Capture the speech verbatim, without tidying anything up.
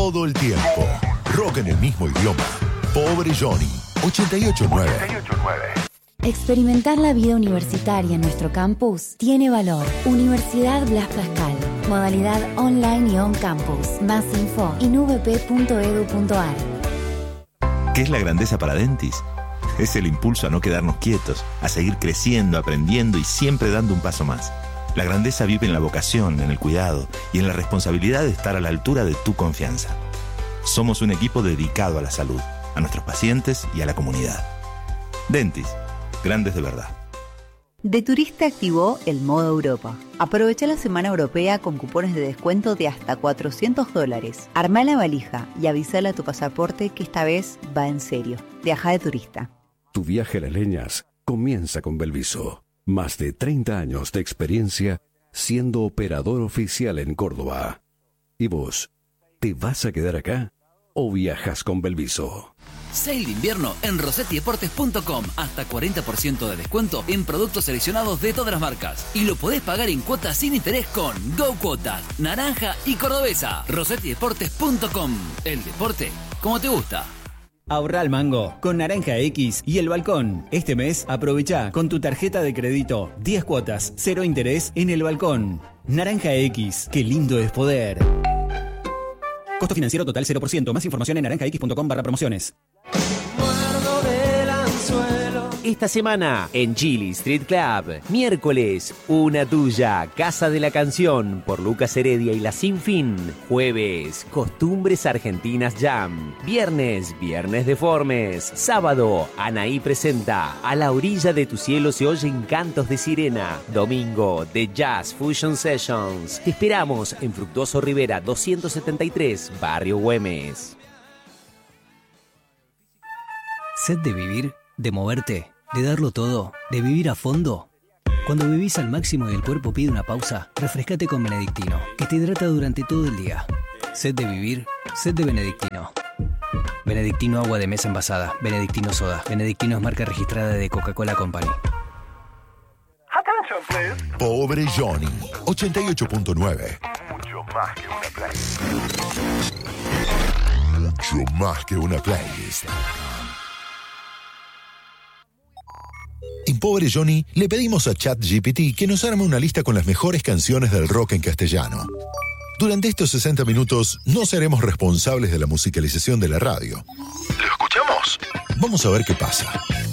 todo el tiempo. Rock en el mismo idioma. Pobre Johnny. ochenta y ocho nueve. Experimentar la vida universitaria en nuestro campus tiene valor. Universidad Blas Pascal. Modalidad online y on campus. Más info en u v p punto e d u punto a r. ¿Qué es la grandeza para Dentis? Es el impulso a no quedarnos quietos, a seguir creciendo, aprendiendo y siempre dando un paso más. La grandeza vive en la vocación, en el cuidado y en la responsabilidad de estar a la altura de tu confianza. Somos un equipo dedicado a la salud, a nuestros pacientes y a la comunidad. Dentis, grandes de verdad. De Turista activó el modo Europa. Aprovecha la semana europea con cupones de descuento de hasta cuatrocientos dólares. Armá la valija y avísale a tu pasaporte que esta vez va en serio. Viaja de turista. Tu viaje a las leñas comienza con Belviso. Más de treinta años de experiencia siendo operador oficial en Córdoba. ¿Y vos, te vas a quedar acá o viajas con Belviso? Sale de invierno en rosetti deportes punto com. Hasta cuarenta por ciento de descuento en productos seleccionados de todas las marcas. Y lo podés pagar en cuotas sin interés con Go Cuotas, Naranja y Cordobesa. rosetti deportes punto com. El deporte como te gusta. Ahorra al mango con Naranja X y El Balcón. Este mes aprovecha con tu tarjeta de crédito diez cuotas, cero interés en El Balcón. Naranja X, qué lindo es poder. Costo financiero total cero por ciento. Más información en naranja x punto com barra promociones. Esta semana en Chili Street Club, miércoles, Una Tuya, Casa de la Canción por Lucas Heredia y La Sin Fin. Jueves, Costumbres Argentinas Jam. Viernes, Viernes Deformes. Sábado, Anaí presenta A la orilla de tu cielo se oyen cantos de sirena. Domingo, The Jazz Fusion Sessions. Te esperamos en Fructuoso Rivera doscientos setenta y tres, Barrio Güemes. ¿Sed de vivir? ¿De moverte? ¿De darlo todo? ¿De vivir a fondo? Cuando vivís al máximo y el cuerpo pide una pausa, refrescate con Benedictino, que te hidrata durante todo el día. ¿Sed de vivir? Sed de Benedictino. Benedictino agua de mesa envasada. Benedictino soda. Benedictino es marca registrada de Coca-Cola Company. Pobre Johnny. ochenta y ocho punto nueve. Mucho más que una playlist. Mucho más que una playlist. En Pobre Johnny le pedimos a ChatGPT que nos arme una lista con las mejores canciones del rock en castellano. Durante estos sesenta minutos no seremos responsables de la musicalización de la radio. ¿Lo escuchamos? Vamos a ver qué pasa.